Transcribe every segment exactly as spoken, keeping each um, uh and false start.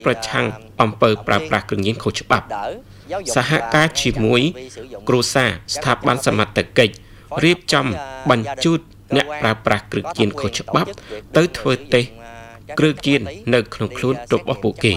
ประชังอำเภอปราบปรามกึ่งยินโคฉบับสหการชีมวยครูซาสถาบันสมัติกิจเรียบจำบรรจุเนปราบปรามกึ่งยินโคฉบับเติร์ดเฟเตกึ่งยินในขนมคลุ้นตบอปุเก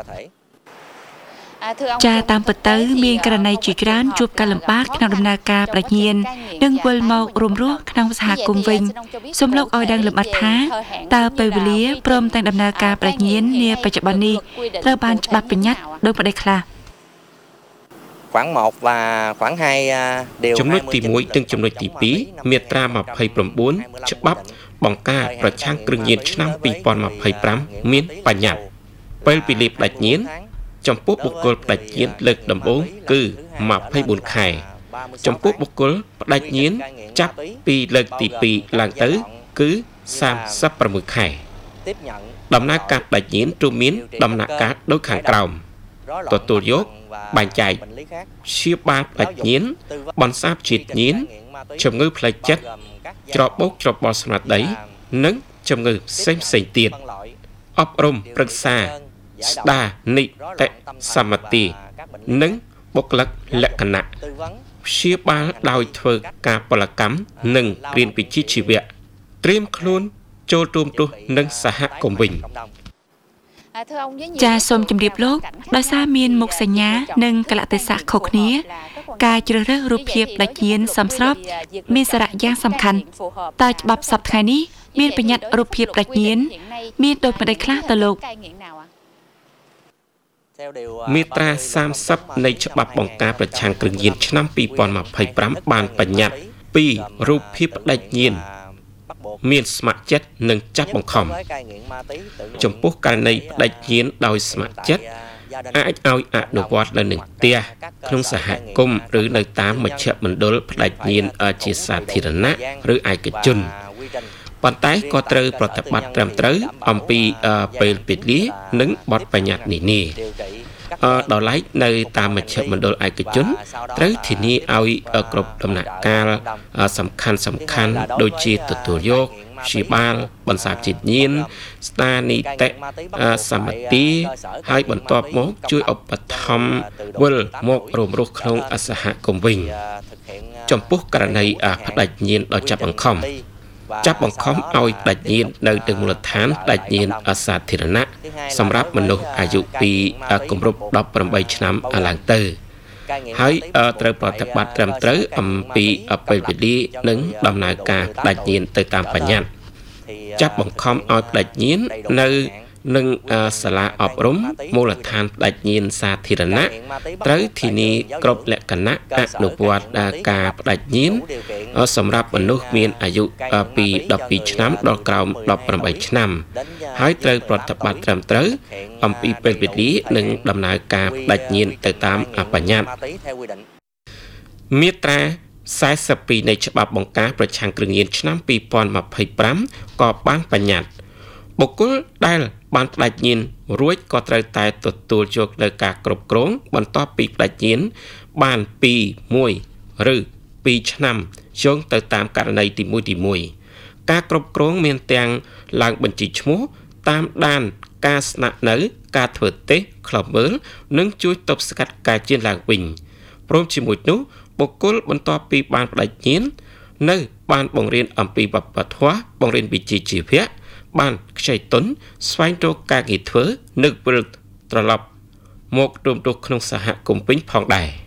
จะตามปเตอร์มีกรณีจีกรานจูบการลำบากขนมดำนาการประเยียนดึงเวลมอรวมรั้วขนมสหกุมวิงสมโลกออยดังลำอัดท้าตาไปวิเลียพร้อมแต่งดำนาการประเยียนเนียปัจจุบันนี้เริ่มบานฉบับเป็นยัดโดยประเด็นคลา khoảng một và khoảng hai điềuចំណុចទីមួយនិងចំណុចទីពីរមាត្រាยี่สิบเก้าច្បាប់បង្ការប្រឆាំងគ្រឿងញៀនឆ្នាំពីរពាន់ยี่สิบห้าមានបញ្ញត្តិពេលពីលេបផ្ដាច់ញៀនចំពោះបុគ្គលផ្ដាច់ញៀនលើកដំបូងគឺยี่สิบสี่ខែចំពោះបុគ្គលផ្ដាច់ញៀនចាប់ពីលើកទីពីរឡើងទៅគឺសាមសិបប្រាំមួយខែដំណើរការផ្ដាច់ញៀនរួមមានដំណាក់កាលដូចខាងក្រោមទទួលយកបែងចែកព្យាបាលផ្ដាច់ញៀនបន្សាបជាតិញៀនជំងឺផ្លូវចិត្តច្របូកច្របល់ស្មារតីនិងជំងឺផ្សេងផ្សេងទៀតអប់រំប្រឹក្សាស្ដារនីតិសម្បត្តិនិងបុគ្គលិកលក្ខណៈព្យាបាលដោយធ្វើការពលកម្មនិងរៀនវិជ្ជាជីវៈត្រៀមខ្លួនចូលរួមទស្សនឹងសហគមន៍វិញចាសូមជម្រាបលោកដោយសារមានមុខសញ្ញានិងកលៈទេសៈខុសគ្នាការជ្រើសរើសរូបភាពដាច់ញៀនសមស្របមានសារៈយ៉ាងសំខាន់តើច្បាប់សប្តាហ៍នេះមានបញ្ញត្តិរូបភាពដាច់ញៀនមានដូចម្តេចខ្លះទៅលោកមាត្រាសាមសិបនៃច្បាប់បង្ការប្រឆាំងគ្រឿងញៀនឆ្នាំពីរពាន់ยี่สิบห้าបានបញ្ញត្តិពីរូបភាពផ្ដាច់ញៀនមានស្ម័គ្រចិត្តនិងចាប់បង្ខំចំពោះករណីផ្ដាច់ញៀនដោយស្ម័គ្រចិត្តអាចឲ្យអនុវត្តនៅនឹងផ្ទះក្នុងសហគមន៍ឬនៅតាមមជ្ឈមណ្ឌលផ្ដាច់ញៀនជាសាធារណៈឬឯកជនប៉ុន្តែក៏ត្រូវប្រតិបត្តិត្រឹមត្រូវអំពីពេលវេលានិងបទបញ្ញត្តិនានាដល់ឡែកនៅតាមមជ្ឈមណ្ឌលឯកជនត្រូវធានាឲ្យគ្រប់ដំណាក់កាលសំខាន់សំខាន់ដូចជាទទួលយកព្យាបាលបន្សាបជាតិញៀនស្ដារនីតិសម្បត្តិហើយបន្ទាប់មកជួយឧបត្ថម្ភវិលមករំរស់ក្នុងសហគមន៍វិញចំពោះករណីផ្ដាច់ញៀនដោយចាប់បង្ខំចាប់បង្ខំឲ្យផ្ដាច់ញៀននៅទៅមូលដ្ឋានផ្ដាច់ញៀនសាធារណៈសម្រាប់មនុស្សអាយុពីគម្រប់ដប់ប្រាំបីឆ្នាំឡើងទៅហើយត្រូវប្រតិបត្តិត្រឹមត្រូវអំពីពេលវេលានិងដំណើរការផ្ដាច់ញៀនទៅតាមបញ្ញត្តិចាប់បង្ខំឲ្យផ្ដាច់ញៀននៅនឹងសាលាអប់រំមូលដ្ឋានផ្ដាច់ញៀនសាធារណៈត្រូវធានាគ្រប់លក្ខណៈអនុវត្តការផ្ដាច់ញៀនសម្រាប់មនុស្សមានអាយុពីដប់ពីរឆ្នាំដល់ក្រោមដប់ប្រាំបីឆ្នាំហើយត្រូវប្រតិបត្តិត្រឹមត្រូវអំពីពេលវេលានិងដំណើរការផ្ដាច់ញៀនទៅតាមបញ្ញត្តិមាត្រាสี่สิบពីរនៃច្បាប់បង្ការប្រឆាំងគ្រឿងញៀនឆ្នាំពីរពាន់ยี่สิบห้าក៏បានបញ្ញត្តិបុគ្គលដែលបានផ្ដាច់ញៀនរួចក៏ត្រូវតែទទួលយកនៅការគ្រប់គ្រងបន្ទាប់ពីផ្ដាច់ញៀនបានពីមួយឬពីរឆ្នាំយោងទៅតាមករណីទីមួយទីមួយការគ្រប់គ្រងមានទាំងឡើងបញ្ជីឈ្មោះតាមដានការស្នាក់នៅការធ្វើតេស្តខ្លបមើលនិងជួយទប់ស្កាត់ការជៀនឡើងវិញព្រមជាមួយនោះបុគ្គលបន្ទាប់ពីបានផ្ដាច់ញៀននៅបានបង្រៀនអំពីវប្បធម៌បង្រៀនវិជ្ជាជីវៈបានខ្ចីទុនស្វែងរកការងារធ្វើនិងវិលត្រឡប់មករួមទស្សក្នុងសហគមន៍វិញផងដែរ